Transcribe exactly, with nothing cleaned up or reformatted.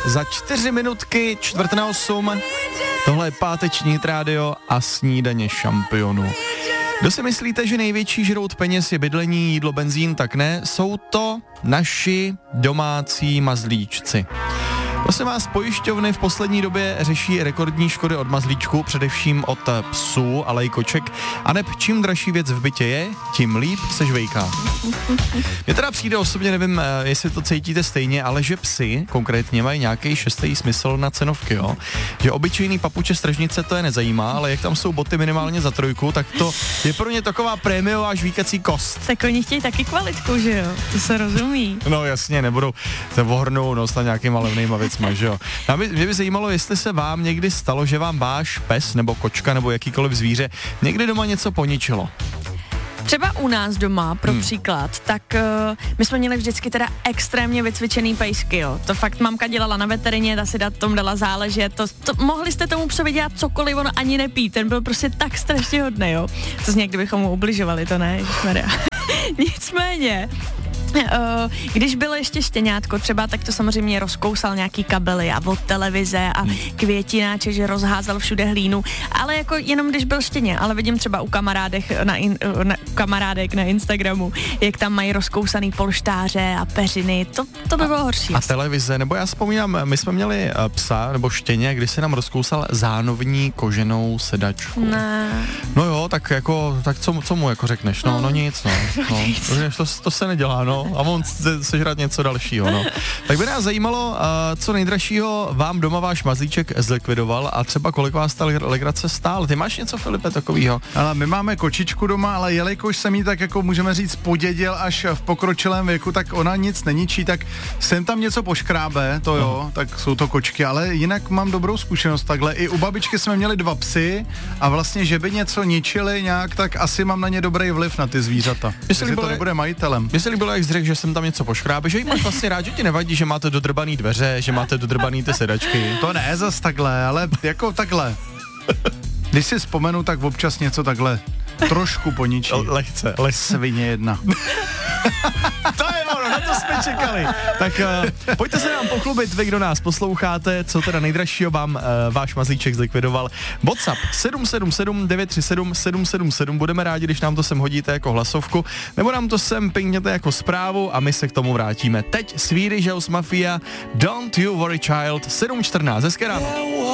Za čtyři minutky, čtvrt na osm. Tohle je páteční Hit Radio a snídaně šampionů. Kdo si myslíte, že největší žrout peněz je bydlení, jídlo, benzín, tak ne. Jsou to naši domácí mazlíčci. Prosím vás, pojišťovny v poslední době řeší rekordní škody od mazlíčku, především od psů a lejkoček. A neb čím dražší věc v bytě je, tím líp se žvejká. Mně teda přijde osobně, nevím, jestli to cítíte stejně, ale že psy konkrétně mají nějaký šestý smysl na cenovky, jo. Že obyčejný papuče stražnice to je nezajímá, ale jak tam jsou boty minimálně za trojku, tak to je pro ně taková prémiová žvíkací kost. Tak oni chtějí taky kvalitku, že jo? To se rozumí. No jasně, nebudou se ohrnou nos na nějakýma levnýma věcma, že jo. A mě, mě by zajímalo, jestli se vám někdy stalo, že vám váš pes nebo kočka nebo jakýkoliv zvíře někdy doma něco poničilo. Třeba u nás doma, pro hmm. příklad, tak uh, my jsme měli vždycky teda extrémně vycvičený pejsky, jo. To fakt mamka dělala na veterině, ta si dát tomu dala záležet, to, to, mohli jste tomu psovi dělat cokoliv, on ani nepí, ten byl prostě tak strašně hodný, jo. To z někdy bychom mu ubližovali, to ne, ježišmarja. Nicméně, Uh, když bylo ještě štěňátko třeba, tak to samozřejmě rozkousal nějaký kabely a od televize a květináče, že rozházel všude hlínu, ale jako jenom když byl štěně, ale vidím třeba u kamarádek na, in, na, kamarádek na Instagramu, jak tam mají rozkousaný polštáře a peřiny, to, to by bylo horší. A, a televize, nebo já vzpomínám, my jsme měli psa nebo štěně, když se nám rozkousal zánovní koženou sedačku. Ne. No jo, tak jako, tak co, co mu jako řekneš, no, no, no nic, no, no. To, to se nedělá, no. A on chce sežrat něco dalšího, no. Tak by nás zajímalo, uh, co nejdražšího vám doma váš mazlíček zlikvidoval a třeba kolik vás ta legrace stál. Ty máš něco, Filipe, takovýho? Ale my máme kočičku doma, ale jelikož jsem jí tak jako můžeme říct podědil až v pokročilém věku, tak ona nic neničí, tak sem tam něco poškrábe, to jo, uh-huh. tak jsou to kočky, ale jinak mám dobrou zkušenost takhle. I u babičky jsme měli dva psy a vlastně, že by něco ničili nějak, tak asi mám na ně dobrý vliv na ty zvířata. Jestli to nebude majitelem. Jestli bylo jak řekl, že jsem tam něco poškrábe, že jí máš vlastně rád, že ti nevadí, že máte dodrbaný dveře, že máte dodrbaný ty sedačky. To ne zas takhle, ale jako takhle. Když si vzpomenu, tak občas něco takhle trošku poničí. Lehce, lehce. Svině jedna. To je ono, na to jsme čekali. Tak uh, pojďte se nám pochlubit, vy, kdo nás posloucháte, co teda nejdražšího vám uh, váš mazlíček zlikvidoval. WhatsApp sedm sedm sedm devět tři sedm sedm sedm sedm, budeme rádi, když nám to sem hodíte jako hlasovku, nebo nám to sem pingněte jako zprávu a my se k tomu vrátíme. Teď Swedish House Mafia, Don't You Worry Child, sedm čtrnáct, hezké ráno.